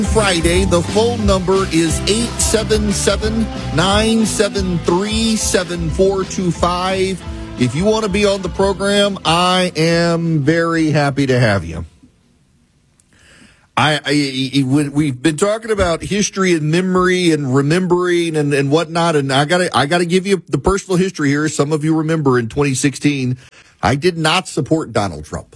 Friday. The phone number is 877-973-7425. If you want to be on the program, I am very happy to have you. We've been talking about history and memory and remembering and whatnot, and I gotta give you the personal history here. Some of you remember in 2016, I did not support Donald Trump.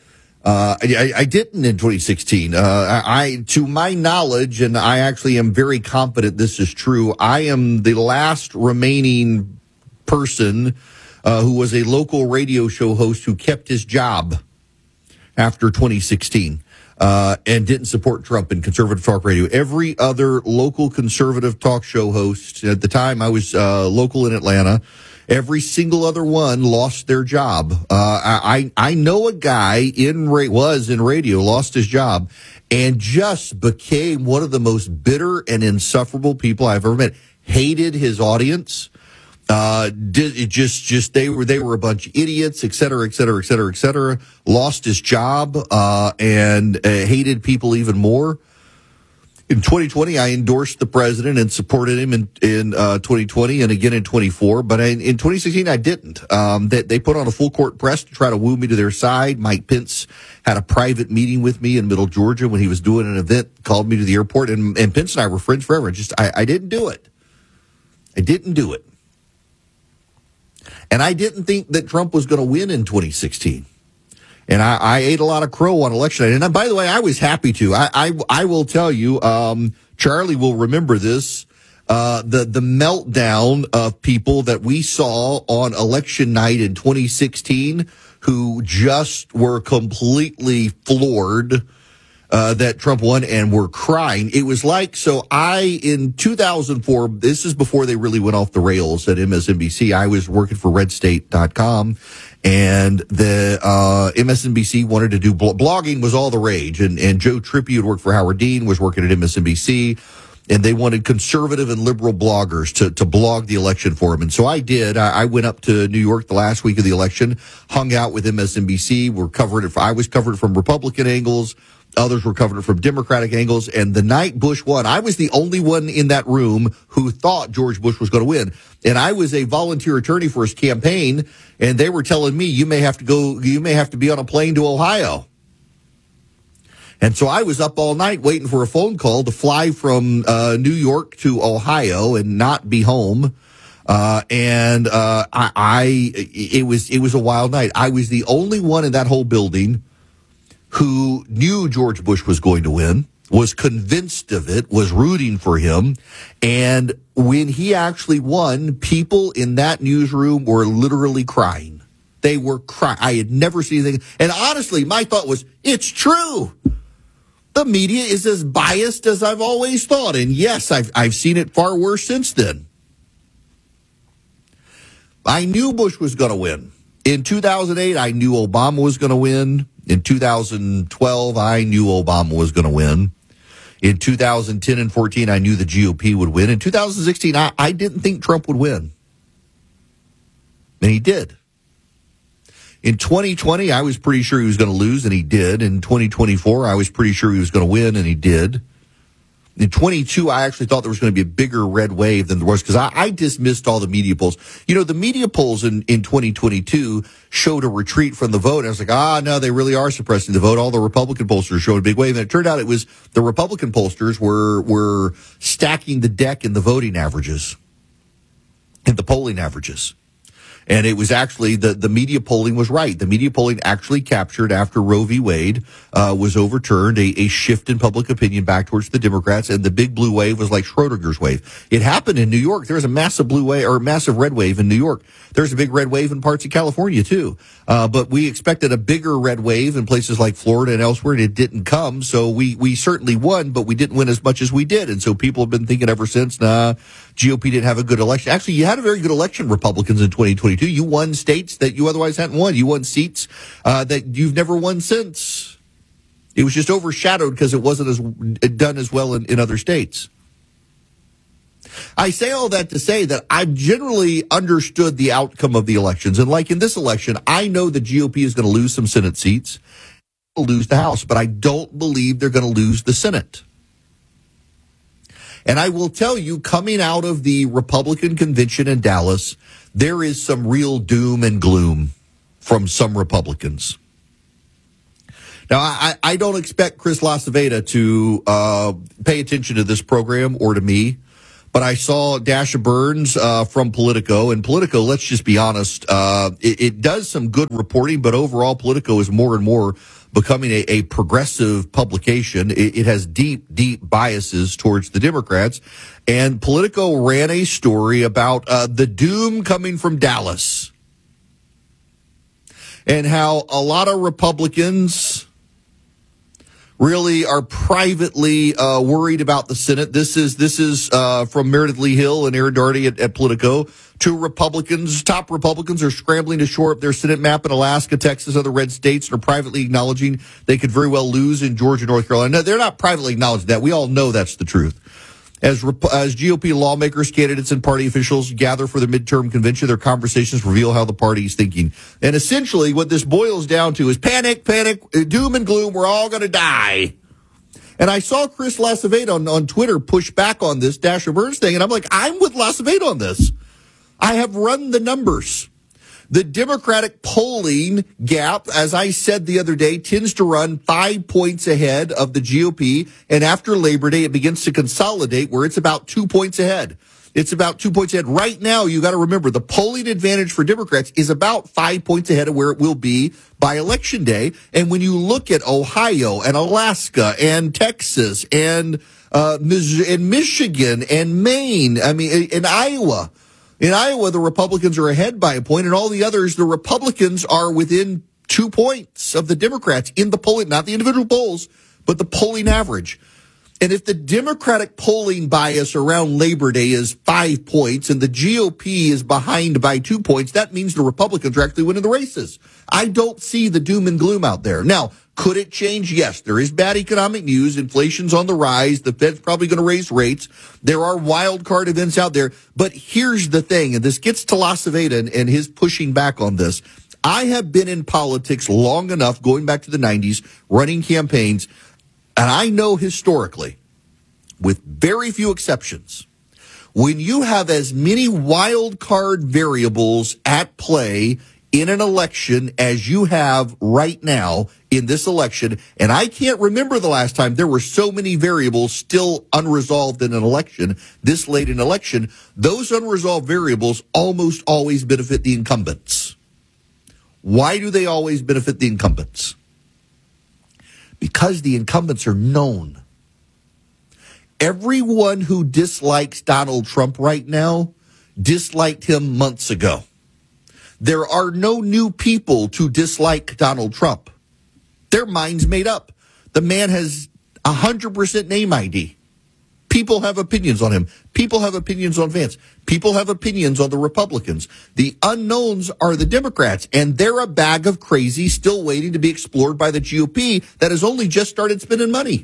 I didn't in 2016. To my knowledge, and I actually am very confident this is true, I am the last remaining person who was a local radio show host who kept his job after 2016 and didn't support Trump in conservative talk radio. Every other local conservative talk show host, at the time I was local in Atlanta, every single other one lost their job. I know a guy was in radio, lost his job, and just became one of the most bitter and insufferable people I've ever met. Hated his audience. They were a bunch of idiots, et cetera, et cetera, et cetera, et cetera. Lost his job, and hated people even more. In 2020, I endorsed the president and supported him in 2020 and again in 24. But in 2016, I didn't. They put on a full court press to try to woo me to their side. Mike Pence had a private meeting with me in Middle Georgia when he was doing an event, called me to the airport, and Pence and I were friends forever. I didn't do it. I didn't do it. And I didn't think that Trump was going to win in 2016. And I ate a lot of crow on election night. And by the way, I was happy to. I will tell you, Charlie will remember this, the meltdown of people that we saw on election night in 2016 who just were completely floored that Trump won and were crying. It was like, in 2004, this is before they really went off the rails at MSNBC. I was working for redstate.com. And the MSNBC wanted to do blogging was all the rage, and Joe Trippi, who worked for Howard Dean, was working at MSNBC, and they wanted conservative and liberal bloggers to blog the election for them. And so I did. I went up to New York the last week of the election, hung out with MSNBC. I was covered from Republican angles. Others were covered from Democratic angles. And the night Bush won, I was the only one in that room who thought George Bush was going to win. And I was a volunteer attorney for his campaign, and they were telling me, you may have to be on a plane to Ohio. And so I was up all night waiting for a phone call to fly from New York to Ohio and not be home. It was a wild night. I was the only one in that whole building who knew George Bush was going to win, was convinced of it, was rooting for him. And when he actually won, people in that newsroom were literally crying. They were crying. I had never seen anything. And honestly, my thought was, it's true. The media is as biased as I've always thought. And yes, I've seen it far worse since then. I knew Bush was going to win. In 2008, I knew Obama was going to win. In 2012, I knew Obama was going to win. In 2010 and 14, I knew the GOP would win. In 2016, I didn't think Trump would win. And he did. In 2020, I was pretty sure he was going to lose, and he did. In 2024, I was pretty sure he was going to win, and he did. In 22, I actually thought there was going to be a bigger red wave than there was because I dismissed all the media polls. You know, the media polls in 2022 showed a retreat from the vote. And I was like, no, they really are suppressing the vote. All the Republican pollsters showed a big wave. And it turned out it was the Republican pollsters were stacking the deck in the voting averages, in the polling averages. And it was actually, the media polling was right. The media polling actually captured, after Roe v. Wade was overturned, a shift in public opinion back towards the Democrats, and the big blue wave was like Schrodinger's wave. It happened in New York. There was a massive blue wave, or massive red wave in New York. There's a big red wave in parts of California, too. But we expected a bigger red wave in places like Florida and elsewhere, and it didn't come. So we certainly won, but we didn't win as much as we did. And so people have been thinking ever since, GOP didn't have a good election. Actually, you had a very good election, Republicans, in 2022. You won states that you otherwise hadn't won. You won seats that you've never won since. It was just overshadowed because it wasn't done as well in other states. I say all that to say that I've generally understood the outcome of the elections. And like in this election, I know the GOP is going to lose some Senate seats, lose the House, but I don't believe they're going to lose the Senate. And I will tell you, coming out of the Republican convention in Dallas, there is some real doom and gloom from some Republicans. Now, I don't expect Chris LaCivita to pay attention to this program or to me, but I saw Dasha Burns from Politico, and Politico, let's just be honest, it does some good reporting, but overall Politico is more and more becoming a progressive publication. It has deep biases towards the Democrats, and Politico ran a story about the doom coming from Dallas and how a lot of Republicans really are privately worried about the Senate. This is from Meredith Lee Hill and Aaron Daugherty at Politico. Top Republicans are scrambling to shore up their Senate map in Alaska, Texas, other red states, and are privately acknowledging they could very well lose in Georgia, North Carolina. No, they're not privately acknowledging that. We all know that's the truth. As GOP lawmakers, candidates, and party officials gather for the midterm convention, their conversations reveal how the party is thinking. And essentially, what this boils down to is panic, doom and gloom. We're all going to die. And I saw Chris LaCivita on Twitter push back on this Dasha Burns thing, and I'm like, I'm with LaCivita on this. I have run the numbers. The Democratic polling gap, as I said the other day, tends to run 5 points ahead of the GOP. And after Labor Day, it begins to consolidate where it's about 2 points ahead. It's about 2 points ahead. Right now, you got to remember, the polling advantage for Democrats is about 5 points ahead of where it will be by Election Day. And when you look at Ohio and Alaska and Texas and Michigan and Maine, in Iowa, the Republicans are ahead by a point, and all the others, the Republicans are within 2 points of the Democrats in the polling, not the individual polls, but the polling average. And if the Democratic polling bias around Labor Day is 5 points and the GOP is behind by 2 points, that means the Republicans are actually winning the races. I don't see the doom and gloom out there. Now, could it change? Yes, there is bad economic news. Inflation's on the rise. The Fed's probably going to raise rates. There are wild card events out there. But here's the thing, and this gets to LaCivita and his pushing back on this. I have been in politics long enough, going back to the 90s, running campaigns, and I know historically, with very few exceptions, when you have as many wild card variables at play in an election as you have right now in this election, and I can't remember the last time there were so many variables still unresolved in an election, this late in election, those unresolved variables almost always benefit the incumbents. Why do they always benefit the incumbents? Because the incumbents are known. Everyone who dislikes Donald Trump right now disliked him months ago. There are no new people to dislike Donald Trump. Their mind's made up. The man has 100% name ID. People have opinions on him. People have opinions on Vance. People have opinions on the Republicans. The unknowns are the Democrats, and they're a bag of crazy still waiting to be explored by the GOP that has only just started spending money.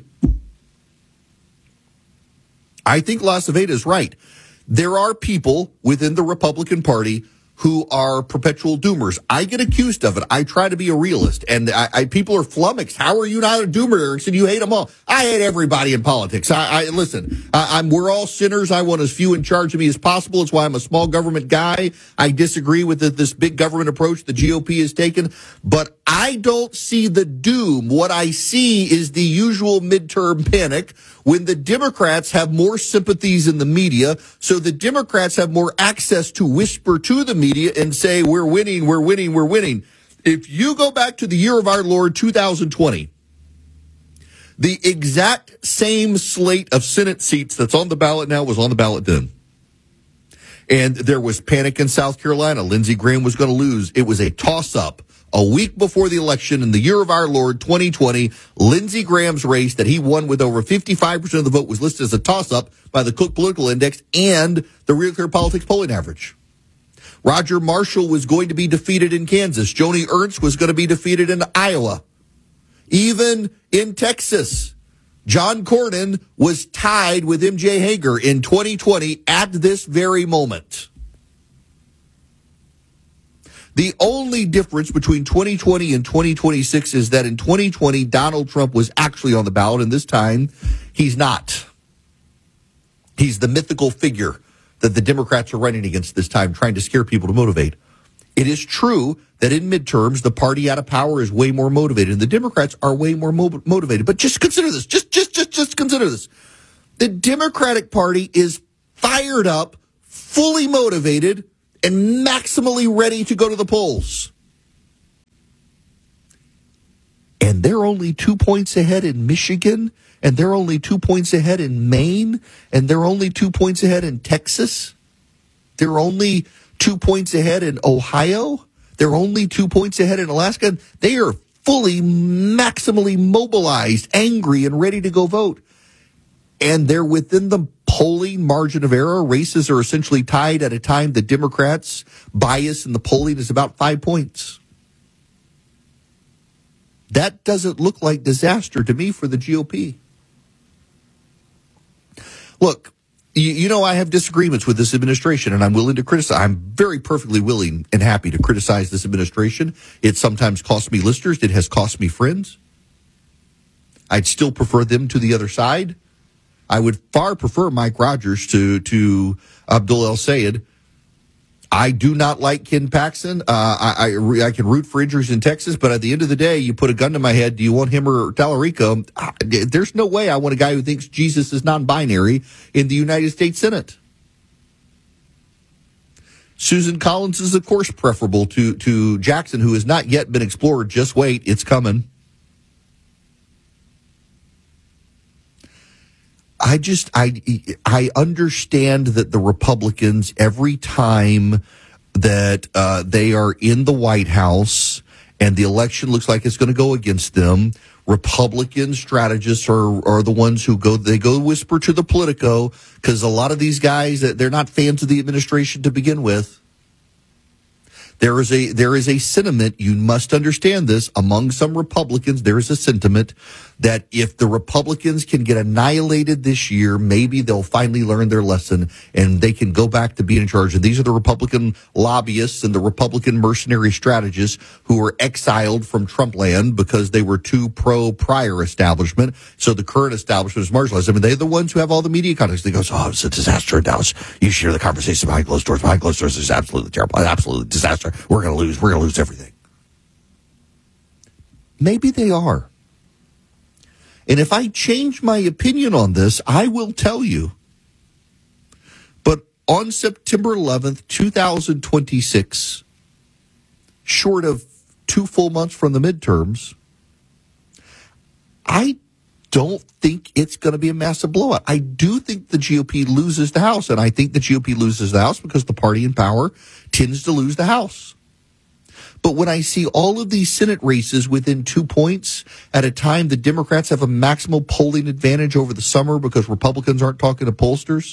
I think LaCivita is right. There are people within the Republican Party who are perpetual doomers. I get accused of it. I try to be a realist, and people are flummoxed. How are you not a doomer, Erickson? You hate them all. I hate everybody in politics. Listen. We're all sinners. I want as few in charge of me as possible. It's why I'm a small government guy. I disagree with this big government approach the GOP has taken, but I don't see the doom. What I see is the usual midterm panic when the Democrats have more sympathies in the media, so the Democrats have more access to whisper to the media and say, we're winning, we're winning, we're winning. If you go back to the year of our Lord, 2020, the exact same slate of Senate seats that's on the ballot now was on the ballot then. And there was panic in South Carolina. Lindsey Graham was going to lose. It was a toss-up. A week before the election in the year of our Lord, 2020, Lindsey Graham's race that he won with over 55% of the vote was listed as a toss-up by the Cook Political Index and the Real Clear Politics polling average. Roger Marshall was going to be defeated in Kansas. Joni Ernst was going to be defeated in Iowa. Even in Texas, John Cornyn was tied with M.J. Hager in 2020 at this very moment. The only difference between 2020 and 2026 is that in 2020, Donald Trump was actually on the ballot, and this time he's not. He's the mythical figure that the Democrats are running against this time, trying to scare people to motivate. It is true that in midterms, the party out of power is way more motivated, and the Democrats are way more motivated. But just consider this. Just consider this. The Democratic Party is fired up, fully motivated, and maximally ready to go to the polls. And they're only 2 points ahead in Michigan, and they're only 2 points ahead in Maine, and they're only 2 points ahead in Texas. They're only 2 points ahead in Ohio. They're only 2 points ahead in Alaska. They are fully, maximally mobilized, angry, and ready to go vote. And they're within the polling margin of error. Races are essentially tied at a time the Democrats' bias in the polling is about 5 points. That doesn't look like disaster to me for the GOP. Look, you know I have disagreements with this administration, and I'm willing to criticize. I'm very perfectly willing and happy to criticize this administration. It sometimes costs me listeners. It has cost me friends. I'd still prefer them to the other side. I would far prefer Mike Rogers to Abdul El-Sayed. I do not like Ken Paxton. I can root for injuries in Texas, but at the end of the day, you put a gun to my head. Do you want him or Tallarico? There's no way I want a guy who thinks Jesus is non-binary in the United States Senate. Susan Collins is, of course, preferable to Jackson, who has not yet been explored. Just wait, it's coming. I understand that the Republicans, every time that they are in the White House and the election looks like it's going to go against them, Republican strategists are the ones who go whisper to the Politico, because a lot of these guys, they're not fans of the administration to begin with. There is a sentiment, you must understand this, among some Republicans, there is a sentiment that if the Republicans can get annihilated this year, maybe they'll finally learn their lesson and they can go back to being in charge. And these are the Republican lobbyists and the Republican mercenary strategists who were exiled from Trump land because they were too pro-prior establishment. So the current establishment is marginalized. I mean, they're the ones who have all the media contacts. They go, oh, it's a disaster in Dallas. You should hear the conversation behind closed doors. Behind closed doors is absolutely terrible. Absolutely disaster. We're going to lose. We're going to lose everything. Maybe they are. And if I change my opinion on this, I will tell you. But on September 11th, 2026, short of 2 full months from the midterms, I don't think it's going to be a massive blowout. I do think the GOP loses the House, and I think the GOP loses the House because the party in power tends to lose the House. But when I see all of these Senate races within 2 points at a time the Democrats have a maximal polling advantage over the summer because Republicans aren't talking to pollsters,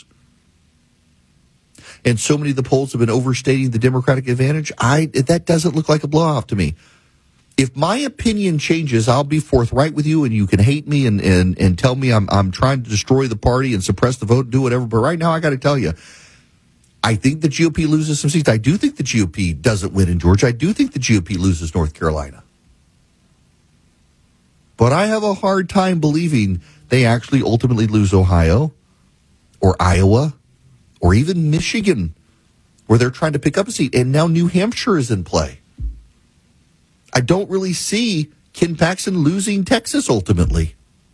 and so many of the polls have been overstating the Democratic advantage, that doesn't look like a blowout to me. If my opinion changes, I'll be forthright with you, and you can hate me and tell me I'm trying to destroy the party and suppress the vote and do whatever. But right now, I got to tell you, I think the GOP loses some seats. I do think the GOP doesn't win in Georgia. I do think the GOP loses North Carolina. But I have a hard time believing they actually ultimately lose Ohio or Iowa or even Michigan, where they're trying to pick up a seat. And now New Hampshire is in play. I don't really see Ken Paxton losing Texas ultimately.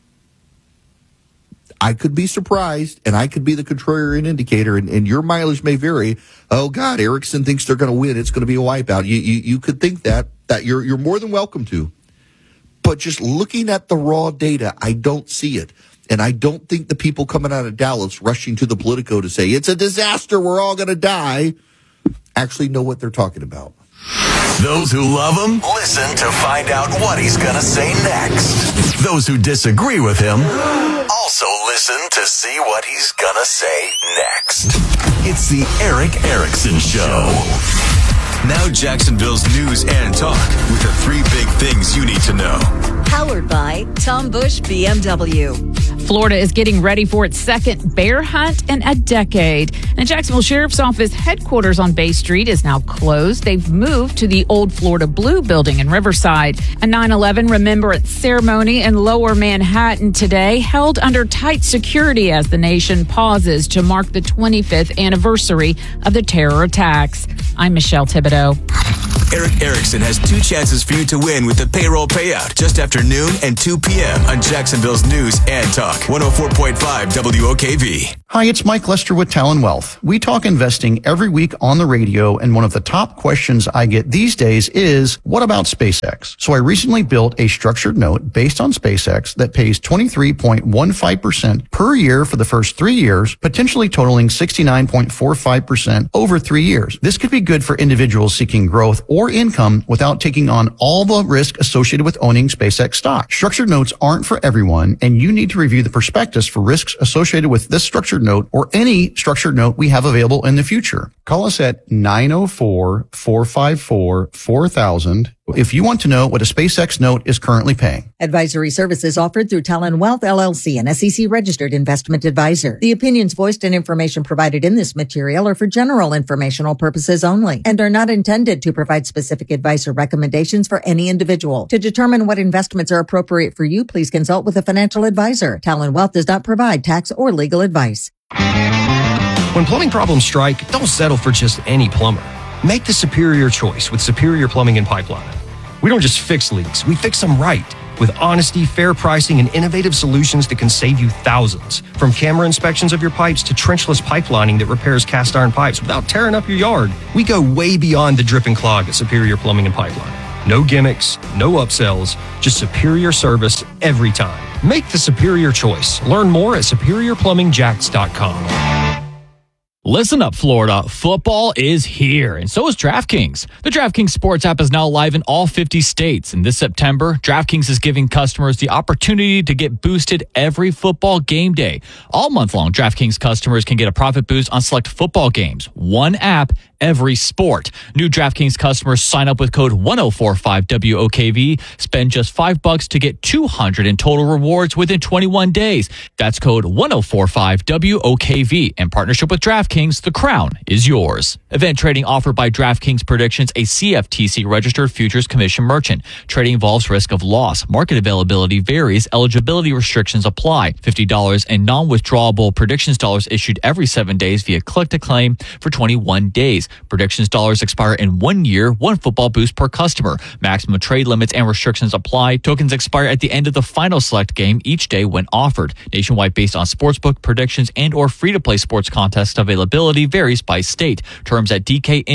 I could be surprised, and I could be the contrarian indicator, and your mileage may vary. Oh, God, Erickson thinks they're going to win. It's going to be a wipeout. You could think that you're more than welcome to. But just looking at the raw data, I don't see it. And I don't think the people coming out of Dallas rushing to the Politico to say, it's a disaster, we're all going to die, actually know what they're talking about. Those who love him, listen to find out what he's going to say next. Those who disagree with him, also listen to see what he's going to say next. It's the Erick Erickson Show. Now Jacksonville's news and talk with the 3 big things you need to know. Powered by Tom Bush BMW. Florida is getting ready for its second bear hunt in a decade. And Jacksonville Sheriff's Office headquarters on Bay Street is now closed. They've moved to the old Florida Blue building in Riverside. A 9/11 remembrance ceremony in Lower Manhattan today held under tight security as the nation pauses to mark the 25th anniversary of the terror attacks. I'm Michelle Thibodeau. Eric Erickson has 2 chances for you to win with the payroll payout just after noon and 2 p.m. on Jacksonville's News and Talk 104.5 WOKV. Hi, it's Mike Lester with Talon Wealth. We talk investing every week on the radio, and one of the top questions I get these days is, what about SpaceX? So I recently built a structured note based on SpaceX that pays 23.15% per year for the first 3 years, potentially totaling 69.45% over 3 years. This could be good for individuals seeking growth or income without taking on all the risk associated with owning SpaceX stock. Structured notes aren't for everyone, and you need to review the prospectus for risks associated with this structured note or any structured note we have available in the future. Call us at 904-454-4000 if you want to know what a SpaceX note is currently paying. Advisory services offered through Talon Wealth, LLC, an SEC-registered investment advisor. The opinions voiced and information provided in this material are for general informational purposes only and are not intended to provide specific advice or recommendations for any individual. To determine what investments are appropriate for you, please consult with a financial advisor. Talon Wealth does not provide tax or legal advice. When plumbing problems strike, don't settle for just any plumber. Make the superior choice with Superior Plumbing and Pipeline. We don't just fix leaks, we fix them right. With honesty, fair pricing, and innovative solutions that can save you thousands. From camera inspections of your pipes to trenchless pipelining that repairs cast iron pipes without tearing up your yard. We go way beyond the drip and clog at Superior Plumbing and Pipeline. No gimmicks, no upsells, just superior service every time. Make the superior choice. Learn more at superiorplumbingjacks.com. Listen up, Florida. Football is here, and so is DraftKings. The DraftKings Sports app is now live in all 50 states, and this September, DraftKings is giving customers the opportunity to get boosted every football game day. All month long, DraftKings customers can get a profit boost on select football games. One app, every sport. New DraftKings customers sign up with code 1045WOKV. Spend just $5 to get $200 in total rewards within 21 days. That's code 1045WOKV. In partnership with DraftKings, the crown is yours. Event trading offered by DraftKings Predictions, a CFTC registered futures commission merchant. Trading involves risk of loss. Market availability varies. Eligibility restrictions apply. $50 in non-withdrawable predictions dollars issued every 7 days via click to claim for 21 days. Predictions dollars expire in 1 year, 1 football boost per customer. Maximum trade limits and restrictions apply. Tokens expire at the end of the final select game each day when offered. Nationwide based on sportsbook predictions and or free-to-play sports contest availability varies by state. Terms at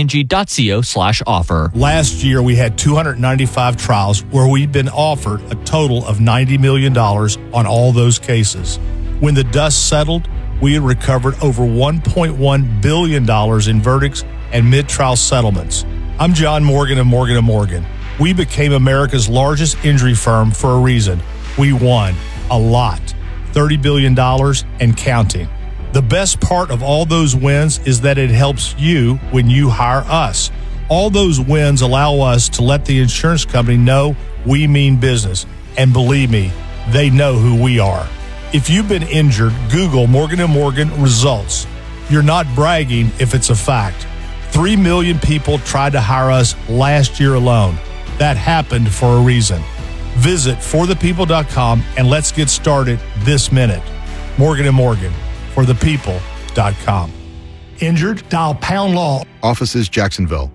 dkng.co/offer. Last year, we had 295 trials where we'd been offered a total of $90 million on all those cases. When the dust settled, we had recovered over $1.1 billion in verdicts and mid-trial settlements. I'm John Morgan of Morgan & Morgan. We became America's largest injury firm for a reason. We won a lot, $30 billion and counting. The best part of all those wins is that it helps you when you hire us. All those wins allow us to let the insurance company know we mean business. And believe me, they know who we are. If you've been injured, Google Morgan & Morgan results. You're not bragging if it's a fact. 3 million people tried to hire us last year alone. That happened for a reason. Visit forthepeople.com and let's get started this minute. Morgan & Morgan, forthepeople.com. Injured? Dial pound law. Offices Jacksonville.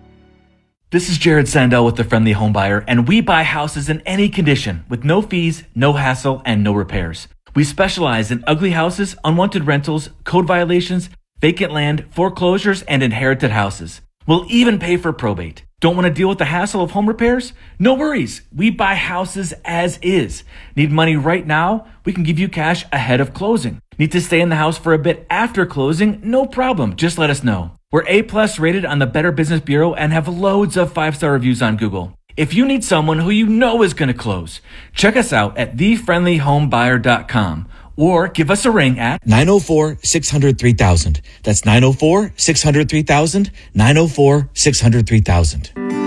This is Jared Sandell with The Friendly Home Buyer, and we buy houses in any condition with no fees, no hassle, and no repairs. We specialize in ugly houses, unwanted rentals, code violations, vacant land, foreclosures, and inherited houses. We'll even pay for probate. Don't want to deal with the hassle of home repairs? No worries. We buy houses as is. Need money right now? We can give you cash ahead of closing. Need to stay in the house for a bit after closing? No problem. Just let us know. We're A+ rated on the Better Business Bureau and have loads of 5-star reviews on Google. If you need someone who you know is going to close, check us out at thefriendlyhomebuyer.com or give us a ring at 904-600-3000. That's 904-600-3000, 904-600-3000.